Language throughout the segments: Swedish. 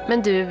Men du,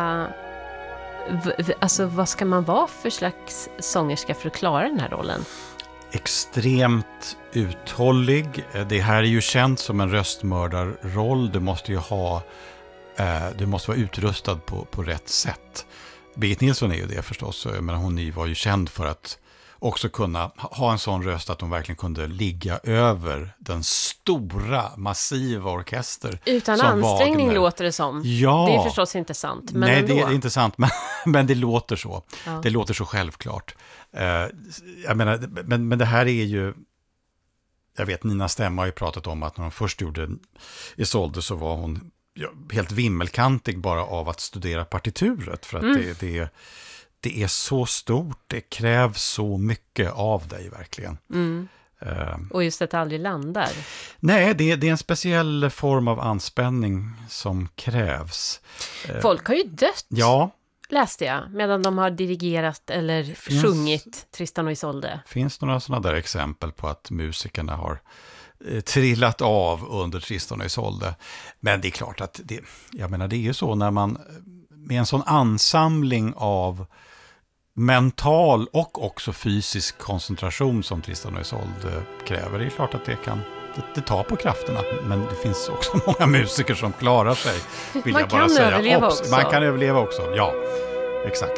alltså vad ska man vara för slags sångerska för att klara den här rollen? Extremt uthållig. Det här är ju känt som en röstmördarroll. Du måste ju du måste vara utrustad på rätt sätt. Birgit Nilsson är ju det förstås. Men hon var ju känd för att också kunna ha en sån röst att hon verkligen kunde ligga över den stora, massiva orkester. Utan ansträngning Wagner. Låter det som. Ja. Det är förstås inte sant. Men nej, ändå. det är inte sant, men det låter så. Ja. Det låter så självklart. Jag menar, men det här är ju... Jag vet, Nina Stämma har ju pratat om att när hon först gjorde Isolde så var hon helt vimmelkantig bara av att studera partituret. För att det är så stort, det krävs så mycket av dig verkligen. Och just att det aldrig landar. Nej, det är en speciell form av anspänning som krävs. Folk har ju dött, ja. Läste jag, medan de har dirigerat eller sjungit Tristan och Isolde. Finns några sådana där exempel på att musikerna har trillat av under Tristan och Isolde? Men det är klart att det är ju så när man med en sån ansamling av mental och också fysisk koncentration som Tristan och Isolde kräver. Det är klart att det tar på krafterna, men det finns också många musiker som klarar sig. Man kan överleva också. Man kan överleva också, ja. Exakt.